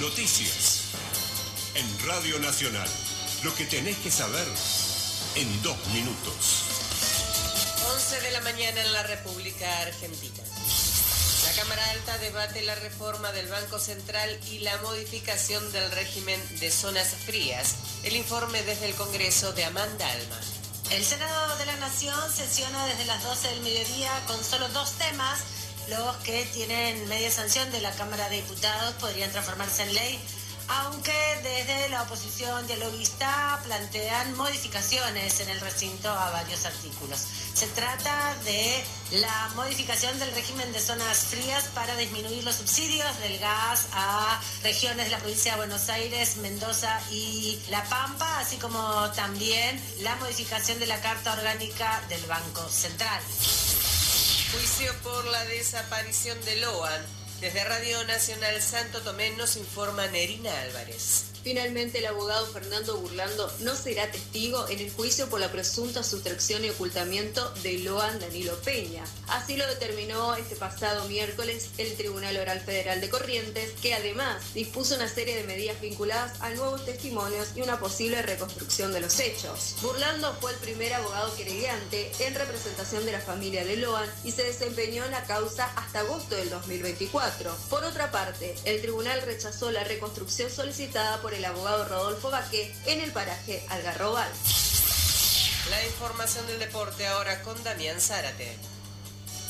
Noticias. En Radio Nacional. Lo que tenés que saber en 2 minutos. 11 de la mañana en la República Argentina. La Cámara Alta debate la reforma del Banco Central y la modificación del régimen de zonas frías. El informe desde el Congreso de Amanda Alma. El Senado de la Nación sesiona desde las 12 del mediodía con solo 2 temas. Los que tienen media sanción de la Cámara de Diputados podrían transformarse en ley, aunque desde la oposición dialoguista plantean modificaciones en el recinto a varios artículos. Se trata de la modificación del régimen de zonas frías para disminuir los subsidios del gas a regiones de la provincia de Buenos Aires, Mendoza y La Pampa, así como también la modificación de la Carta Orgánica del Banco Central. Juicio por la desaparición de Loan. Desde Radio Nacional Santo Tomé nos informa Nerina Álvarez. Finalmente, el abogado Fernando Burlando no será testigo en el juicio por la presunta sustracción y ocultamiento de Loan Danilo Peña. Así lo determinó este pasado miércoles el Tribunal Oral Federal de Corrientes, que además dispuso una serie de medidas vinculadas a nuevos testimonios y una posible reconstrucción de los hechos. Burlando fue el primer abogado querellante en representación de la familia de Loan y se desempeñó en la causa hasta agosto del 2024. Por otra parte, el tribunal rechazó la reconstrucción solicitada por el abogado Rodolfo Baqué en el paraje Algarrobal. La información del deporte ahora con Damián Zárate.